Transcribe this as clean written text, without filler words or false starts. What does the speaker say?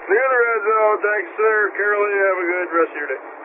Near the red zone. Thanks, sir. Carolyn, have a good rest of your day.